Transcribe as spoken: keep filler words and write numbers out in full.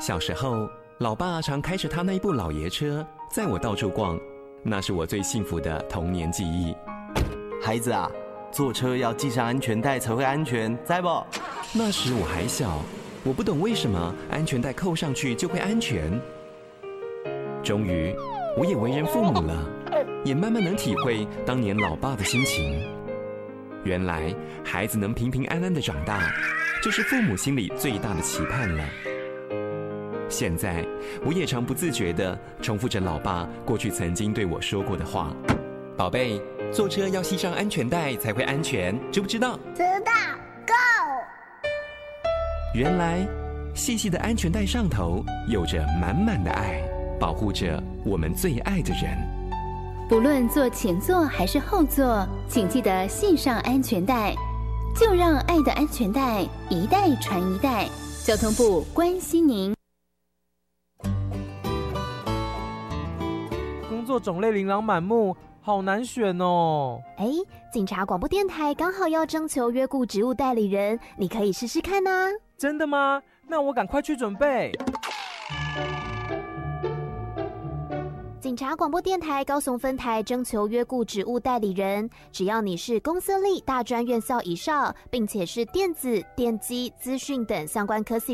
小时候，老爸常开着他那一部老爷车载我到处逛，那是我最幸福的童年记忆。 孩子啊，坐车要系上安全带才会安全，知不？ 那时我还小，我不懂为什么安全带扣上去就会安全。终于，我也为人父母了，也慢慢能体会当年老爸的心情。原来，孩子能平平安安的长大，就是父母心里最大的期盼了。现在，我也常不自觉地重复着老爸过去曾经对我说过的话：“宝贝，坐车要系上安全带才会安全，知不知道？” 知道 ，Go！ 原来，细细的安全带上头有着满满的爱，保护着我们最爱的人。 不论坐前座还是后座，请记得系上安全带，就让爱的安全带一代传一代。交通部关心您。 工作种类琳琅满目，好难选哦。 哎，警察广播电台刚好要征求约雇职务代理人，你可以试试看啊。 真的吗？那我赶快去准备。 警察广播电台高雄分台征求约雇职务代理人，只要你是公司立大专院校以上，并且是电子、电机、资讯等相关科系